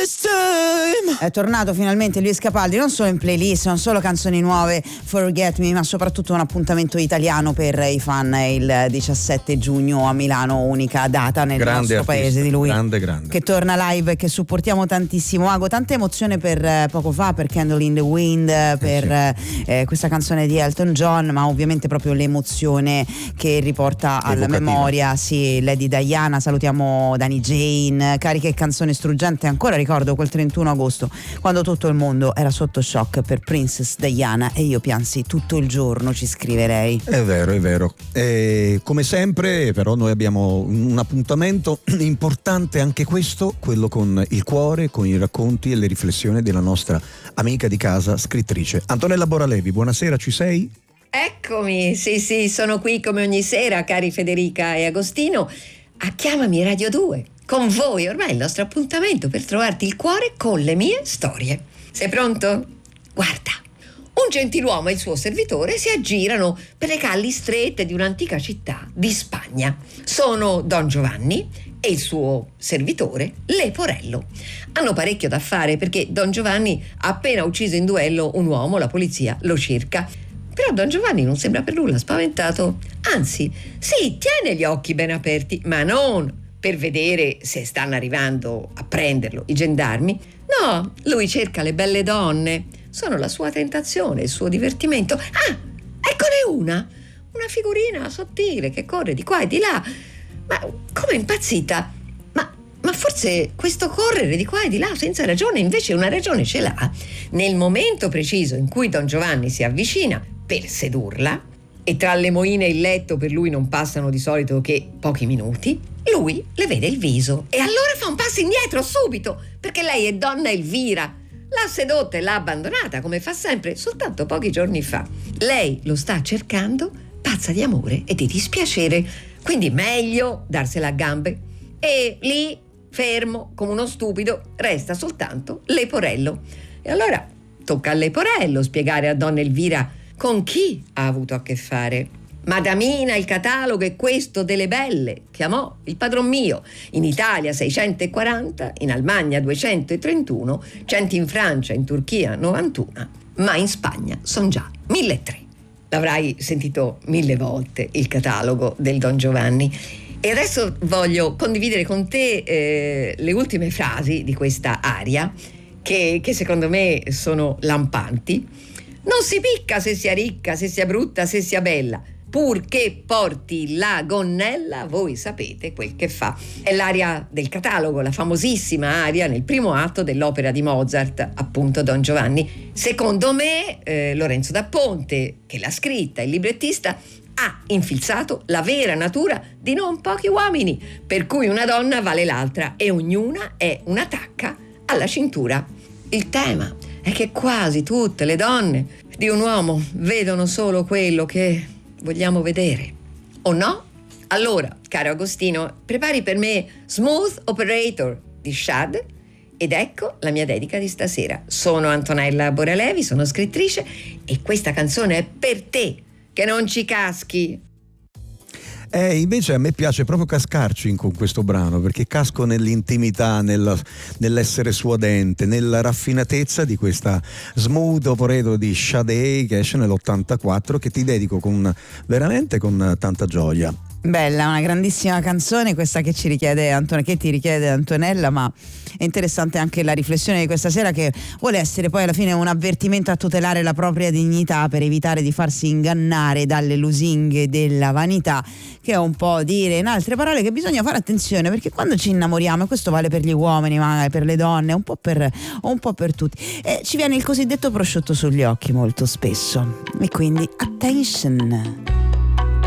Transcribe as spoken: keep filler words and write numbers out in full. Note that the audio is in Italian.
this time. È tornato finalmente Luis Capaldi, non solo in playlist, non solo canzoni nuove, Forget Me, ma soprattutto un appuntamento italiano per i fan il diciassette giugno a Milano, unica data nel grande nostro artista, paese di lui, grande, grande. che torna live e che supportiamo tantissimo. Ago, tanta emozione per eh, poco fa, per Candle in the Wind, per eh sì. eh, questa canzone di Elton John, ma ovviamente proprio l'emozione che riporta alla memoria, sì, Lady Diana. Salutiamo Dani Jane, carica e canzone struggente. Ancora ricordo quel trentuno agosto quando tutto il mondo era sotto shock per Princess Diana e io piansi tutto il giorno, ci scrive lei. È vero, è vero. E come sempre però noi abbiamo un appuntamento importante anche questo, quello con il cuore, con i racconti e le riflessioni della nostra amica di casa, scrittrice Antonella Boralevi. Buonasera, ci sei? Eccomi, sì sì, sono qui come ogni sera, cari Federica e Agostino, a Chiamami Radio due. Con voi ormai il nostro appuntamento per trovarti il cuore con le mie storie. Sei pronto? Guarda, un gentiluomo e il suo servitore si aggirano per le calli strette di un'antica città di Spagna. Sono Don Giovanni e il suo servitore Leporello. Hanno parecchio da fare perché Don Giovanni ha appena ucciso in duello un uomo, la polizia lo cerca. Però Don Giovanni non sembra per nulla spaventato, anzi, sì, tiene gli occhi ben aperti, ma non per vedere se stanno arrivando a prenderlo i gendarmi. No, lui cerca le belle donne, sono la sua tentazione, il suo divertimento. Ah, eccone una, una figurina sottile che corre di qua e di là, ma come impazzita. Ma, ma forse questo correre di qua e di là senza ragione invece una ragione ce l'ha. Nel momento preciso in cui Don Giovanni si avvicina per sedurla, e tra le moine e il letto per lui non passano di solito che pochi minuti, lui le vede il viso e allora fa un passo indietro subito, perché lei è donna Elvira. L'ha sedotta e l'ha abbandonata come fa sempre soltanto pochi giorni fa. Lei lo sta cercando, pazza di amore e di dispiacere, quindi meglio darsela a gambe. E lì, fermo come uno stupido, resta soltanto Leporello. E allora tocca a Leporello spiegare a donna Elvira con chi ha avuto a che fare. Madamina, il catalogo è questo delle belle, chiamò il padron mio. In Italia seicentoquaranta, in Almagna duecentotrentuno, cento in Francia, in Turchia novantuno, ma in Spagna son già milletrecento. L'avrai sentito mille volte il catalogo del Don Giovanni. E adesso voglio condividere con te eh, le ultime frasi di questa aria che, che secondo me sono lampanti. Non si picca se sia ricca, se sia brutta, se sia bella, purché porti la gonnella, voi sapete quel che fa. È l'aria del catalogo, la famosissima aria nel primo atto dell'opera di Mozart, appunto Don Giovanni. Secondo me eh, Lorenzo da Ponte, che l'ha scritta, il librettista, ha infilzato la vera natura di non pochi uomini, per cui una donna vale l'altra e ognuna è una tacca alla cintura. Il tema è che quasi tutte le donne di un uomo vedono solo quello che vogliamo vedere. O no? Allora, caro Agostino, prepari per me Smooth Operator di Shad ed ecco la mia dedica di stasera. Sono Antonella Boralevi, sono scrittrice e questa canzone è per te, che non ci caschi. Eh, invece a me piace proprio cascarci con questo brano, perché casco nell'intimità, nel, nell'essere suadente, nella raffinatezza di questa Smooth Operator di Sade che esce nell'ottantaquattro, che ti dedico con veramente con tanta gioia. Bella, una grandissima canzone questa che ci richiede Anton- che ti richiede Antonella, ma è interessante anche la riflessione di questa sera, che vuole essere poi alla fine un avvertimento a tutelare la propria dignità per evitare di farsi ingannare dalle lusinghe della vanità, che è un po' dire, in altre parole, che bisogna fare attenzione, perché quando ci innamoriamo, e questo vale per gli uomini ma per le donne, un po' per, un po' per tutti, eh, ci viene il cosiddetto prosciutto sugli occhi molto spesso, e quindi attention.